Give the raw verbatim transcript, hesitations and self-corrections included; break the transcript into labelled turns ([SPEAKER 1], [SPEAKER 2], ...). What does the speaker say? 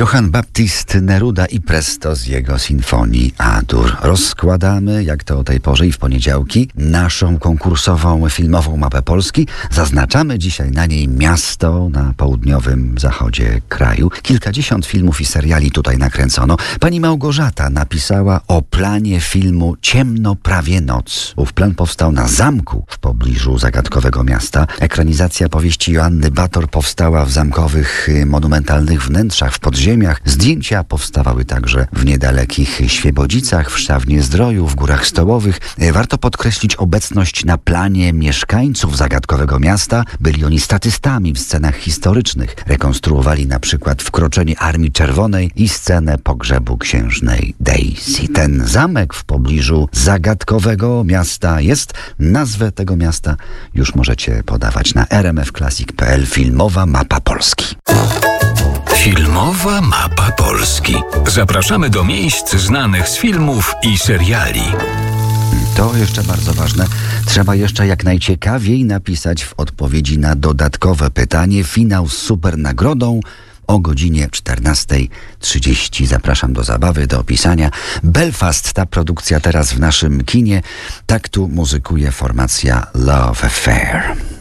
[SPEAKER 1] Johann Baptist Neruda i presto z jego sinfonii A-dur. Rozkładamy, jak to o tej porze i w poniedziałki, naszą konkursową filmową mapę Polski. Zaznaczamy dzisiaj na niej miasto na południowym zachodzie kraju. Kilkadziesiąt filmów i seriali tutaj nakręcono. Pani Małgorzata napisała o planie filmu Ciemno prawie noc. Ów plan powstał na zamku w pobliżu zagadkowego miasta. Ekranizacja powieści Joanny Bator powstała w zamkowych, monumentalnych wnętrzach, w podziemiach. Zdjęcia powstawały także w niedalekich Świebodzicach, w Szczawnie-Zdroju, w Górach Stołowych. Warto podkreślić obecność na planie mieszkańców zagadkowego miasta. Byli oni statystami w scenach historycznych. Rekonstruowali na przykład wkroczenie Armii Czerwonej i scenę pogrzebu księżnej Daisy. Ten zamek w pobliżu zagadkowego miasta jest. Nazwę tego miasta już możecie podawać na r m f classic kropka p l. Filmowa mapa Polski.
[SPEAKER 2] Filmowa mapa Polski. Zapraszamy do miejsc znanych z filmów i seriali.
[SPEAKER 1] To jeszcze bardzo ważne. Trzeba jeszcze jak najciekawiej napisać w odpowiedzi na dodatkowe pytanie. Finał z super nagrodą o godzinie czternasta trzydzieści. Zapraszam do zabawy, do opisania. Belfast, ta produkcja teraz w naszym kinie. Tak tu muzykuje formacja Love Affair.